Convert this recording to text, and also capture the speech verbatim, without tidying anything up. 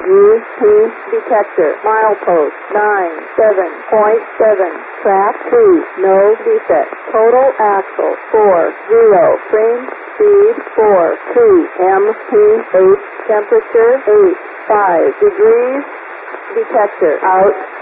U P detector. Milepost nine seven point seven. Track two. No defect. Total axle four zero. Frame speed four two. M P eight. Temperature eight five degrees. Detector out.